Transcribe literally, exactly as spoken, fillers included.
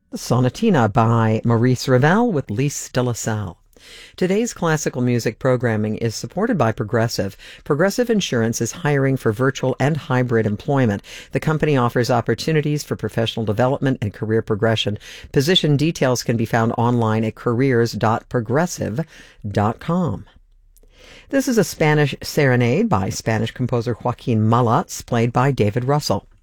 The Sonatina by Maurice Ravel with Lise de la Salle. Today's classical music programming is supported by Progressive. Progressive Insurance is hiring for virtual and hybrid employment. The company offers opportunities for professional development and career progression. Position details can be found online at careers dot progressive dot com. This is a Spanish serenade by Spanish composer Joaquin Mulas, played by David Russell.